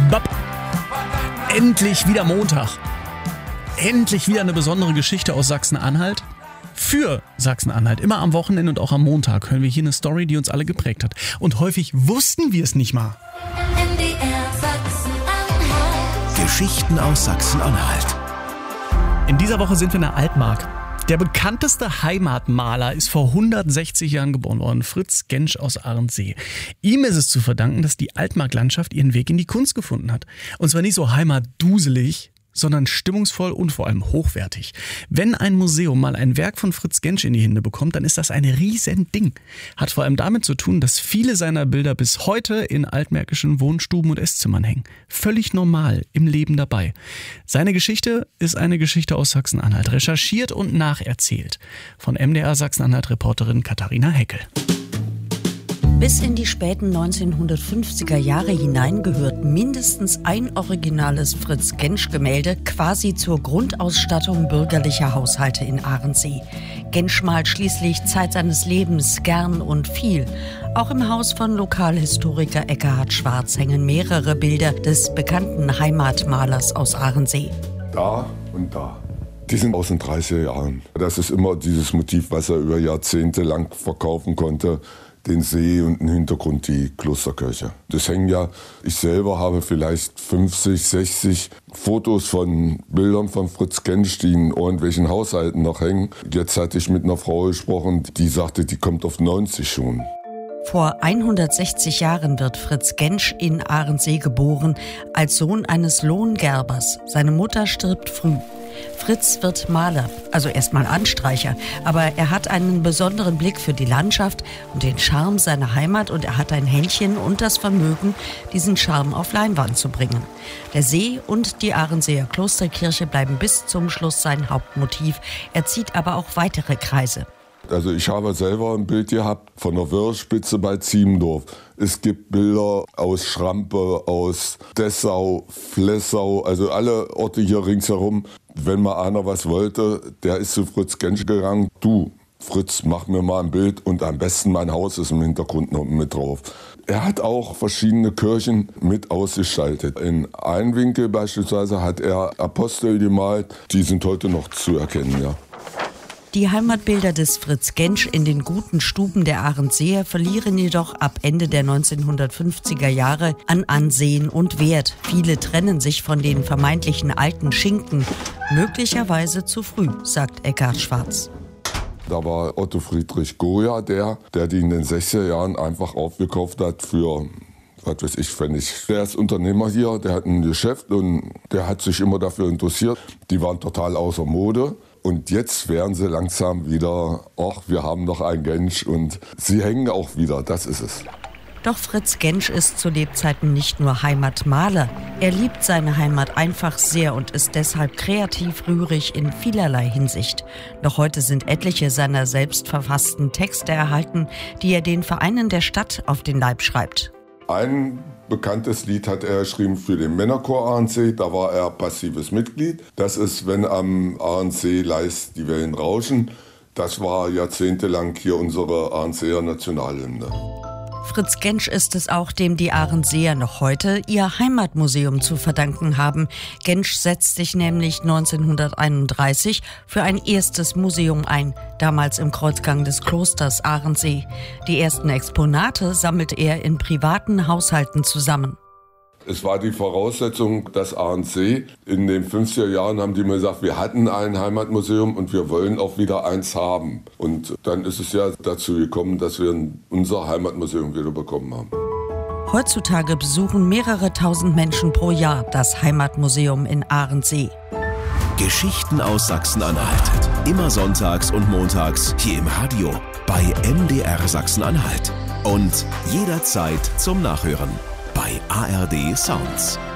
Bap. Endlich wieder Montag. Endlich wieder eine besondere Geschichte aus Sachsen-Anhalt. Für Sachsen-Anhalt. Immer am Wochenende und auch am Montag hören wir hier eine Story, die uns alle geprägt hat. Und häufig wussten wir es nicht mal. Geschichten aus Sachsen-Anhalt. In dieser Woche sind wir in der Altmark. Der bekannteste Heimatmaler ist vor 160 Jahren geboren worden, Fritz Gensch aus Ahrensee. Ihm ist es zu verdanken, dass die Altmarklandschaft ihren Weg in die Kunst gefunden hat. Und zwar nicht so heimatduselig, sondern stimmungsvoll und vor allem hochwertig. Wenn ein Museum mal ein Werk von Fritz Gensch in die Hände bekommt, dann ist das ein Riesending. Hat vor allem damit zu tun, dass viele seiner Bilder bis heute in altmärkischen Wohnstuben und Esszimmern hängen. Völlig normal im Leben dabei. Seine Geschichte ist eine Geschichte aus Sachsen-Anhalt, recherchiert und nacherzählt von MDR Sachsen-Anhalt-Reporterin Katharina Heckel. Bis in die späten 1950er Jahre hinein gehört mindestens ein originales Fritz-Gensch-Gemälde quasi zur Grundausstattung bürgerlicher Haushalte in Ahrensee. Gensch malt schließlich Zeit seines Lebens gern und viel. Auch im Haus von Lokalhistoriker Eckhard Schwarz hängen mehrere Bilder des bekannten Heimatmalers aus Ahrensee. Da und da. Die sind aus den 30er Jahren. Das ist immer dieses Motiv, was er über Jahrzehnte lang verkaufen konnte. Den See und im Hintergrund die Klosterkirche. Das hängen ja, ich selber habe vielleicht 50, 60 Fotos von Bildern von Fritz Gensch, die in irgendwelchen Haushalten noch hängen. Jetzt hatte ich mit einer Frau gesprochen, die sagte, die kommt auf 90 schon. Vor 160 Jahren wird Fritz Gensch in Ahrensee geboren, als Sohn eines Lohngerbers. Seine Mutter stirbt früh. Fritz wird Maler, also erstmal Anstreicher, aber er hat einen besonderen Blick für die Landschaft und den Charme seiner Heimat und er hat ein Händchen und das Vermögen, diesen Charme auf Leinwand zu bringen. Der See und die Ahrenseer Klosterkirche bleiben bis zum Schluss sein Hauptmotiv. Er zieht aber auch weitere Kreise. Also ich habe selber ein Bild gehabt von der Wörrspitze bei Ziemendorf. Es gibt Bilder aus Schrampe, aus Dessau, Flessau, also alle Orte hier ringsherum. Wenn mal einer was wollte, der ist zu Fritz Gensch gegangen. Du, Fritz, mach mir mal ein Bild und am besten mein Haus ist im Hintergrund noch mit drauf. Er hat auch verschiedene Kirchen mit ausgestaltet. In einem Winkel beispielsweise hat er Apostel gemalt, die sind heute noch zu erkennen, ja. Die Heimatbilder des Fritz Gensch in den guten Stuben der Ahrenseer verlieren jedoch ab Ende der 1950er Jahre an Ansehen und Wert. Viele trennen sich von den vermeintlichen alten Schinken. Möglicherweise zu früh, sagt Eckhard Schwarz. Da war Otto Friedrich Goya, der die in den 60er Jahren einfach aufgekauft hat für, was weiß ich, Pfennig. Der ist Unternehmer hier, der hat ein Geschäft und der hat sich immer dafür interessiert. Die waren total außer Mode. Und jetzt werden sie langsam wieder, ach, wir haben noch einen Gensch und sie hängen auch wieder, das ist es. Doch Fritz Gensch ist zu Lebzeiten nicht nur Heimatmaler. Er liebt seine Heimat einfach sehr und ist deshalb kreativ rührig in vielerlei Hinsicht. Noch heute sind etliche seiner selbst verfassten Texte erhalten, die er den Vereinen der Stadt auf den Leib schreibt. Ein bekanntes Lied hat er geschrieben für den Männerchor Ahrensee, da war er passives Mitglied. Das ist, wenn am Ahrensee leist die Wellen rauschen. Das war jahrzehntelang hier unsere Ahrenseer Nationalhymne. Fritz Gensch ist es auch, dem die Ahrenseer noch heute ihr Heimatmuseum zu verdanken haben. Gensch setzt sich nämlich 1931 für ein erstes Museum ein, damals im Kreuzgang des Klosters Ahrensee. Die ersten Exponate sammelt er in privaten Haushalten zusammen. Es war die Voraussetzung, dass Ahrensee, in den 50er Jahren haben die mir gesagt, wir hatten ein Heimatmuseum und wir wollen auch wieder eins haben. Und dann ist es ja dazu gekommen, dass wir unser Heimatmuseum wieder bekommen haben. Heutzutage besuchen mehrere tausend Menschen pro Jahr das Heimatmuseum in Ahrensee. Geschichten aus Sachsen-Anhalt. Immer sonntags und montags hier im Radio bei MDR Sachsen-Anhalt. Und jederzeit zum Nachhören bei ARD Sounds.